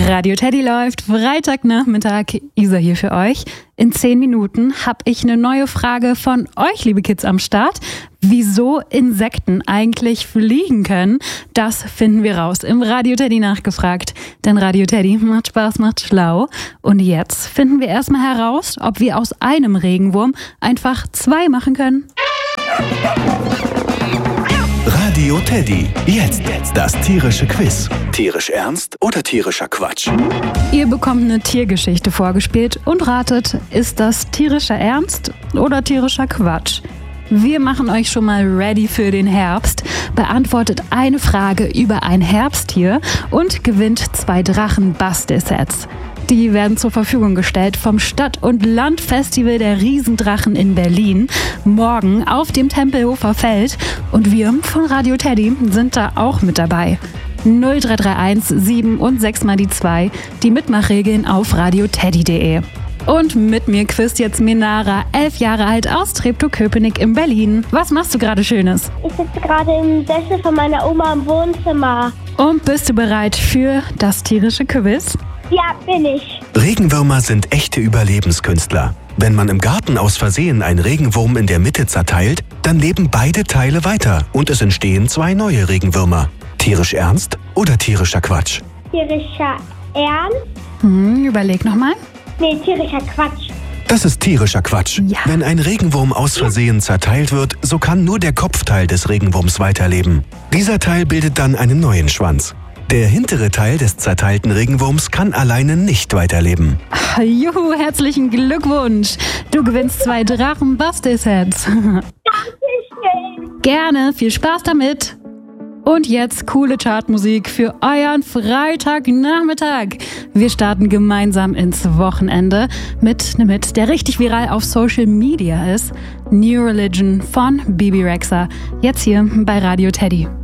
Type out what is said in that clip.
Radio Teddy läuft, Freitagnachmittag, Isa hier für euch. In 10 Minuten habe ich eine neue Frage von euch, liebe Kids, am Start. Wieso Insekten eigentlich fliegen können, das finden wir raus im Radio Teddy nachgefragt. Denn Radio Teddy macht Spaß, macht schlau. Und jetzt finden wir erstmal heraus, ob wir aus einem Regenwurm einfach 2 machen können. Radio Teddy. Jetzt das tierische Quiz. Tierisch ernst oder tierischer Quatsch? Ihr bekommt eine Tiergeschichte vorgespielt und ratet, ist das tierischer Ernst oder tierischer Quatsch? Wir machen euch schon mal ready für den Herbst, beantwortet eine Frage über ein Herbsttier und gewinnt 2 Drachen-Bastel-Sets. Die werden zur Verfügung gestellt vom Stadt- und Landfestival der Riesendrachen in Berlin, morgen auf dem Tempelhofer Feld. Und wir von Radio Teddy sind da auch mit dabei. 0331 7 und 6 mal die 2, die Mitmachregeln auf radioteddy.de. Und mit mir quizt jetzt Minara, 11 Jahre alt, aus Treptow-Köpenick in Berlin. Was machst du gerade Schönes? Ich sitze gerade im Sessel von meiner Oma im Wohnzimmer. Und bist du bereit für das tierische Quiz? Ja, bin ich. Regenwürmer sind echte Überlebenskünstler. Wenn man im Garten aus Versehen einen Regenwurm in der Mitte zerteilt, dann leben beide Teile weiter und es entstehen 2 neue Regenwürmer. Tierisch ernst oder tierischer Quatsch? Tierischer Ernst? Überleg nochmal. Nee, tierischer Quatsch. Das ist tierischer Quatsch. Ja. Wenn ein Regenwurm aus Versehen zerteilt wird, so kann nur der Kopfteil des Regenwurms weiterleben. Dieser Teil bildet dann einen neuen Schwanz. Der hintere Teil des zerteilten Regenwurms kann alleine nicht weiterleben. Juhu, herzlichen Glückwunsch. Du gewinnst 2 Drachen-Bastel-Sets. Dankeschön. Gerne, viel Spaß damit. Und jetzt coole Chartmusik für euren Freitagnachmittag. Wir starten gemeinsam ins Wochenende mit einem Hit, der richtig viral auf Social Media ist. New Religion von Bibi Rexha. Jetzt hier bei Radio Teddy.